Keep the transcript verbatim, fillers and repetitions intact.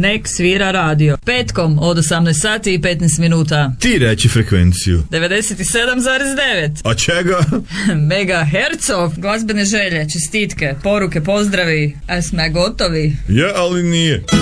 nek svira radio. Petkom od osamnaest sati i petnaest minuta. Ti reći frekvenciju. devedeset sedam zarez devet. A čega? Megahercov. Glazbene želje, čestitke, poruke, pozdravi. A sme gotovi? Je, ali nije.